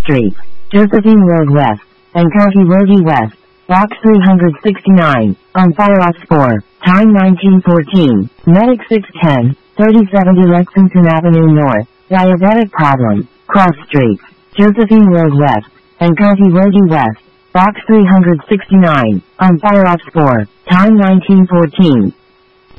Street, Josephine Road West, and County Road E West, Box 369, on fire off score, time 1914, medic 610, 3070 Lexington Avenue North, diabetic problem, cross streets, Josephine Road West, and County Road E West, Box 369, on fire off score, time 1914.